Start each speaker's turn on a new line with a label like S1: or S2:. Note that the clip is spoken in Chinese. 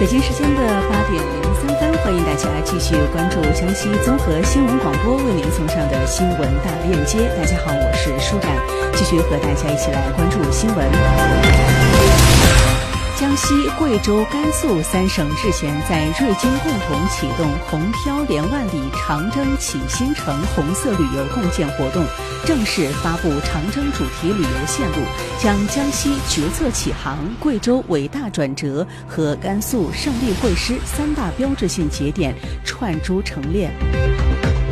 S1: 北京时间的8:03，欢迎大家继续关注江西综合新闻广播为您送上的新闻大链接。大家好，我是舒展，继续和大家一起来关注新闻。江西、贵州、甘肃3省日前在瑞金共同启动红飘连万里长征启新城红色旅游共建活动，正式发布长征主题旅游线路，将江西决策启航、贵州伟大转折和甘肃胜利会师3大标志性节点串珠成列。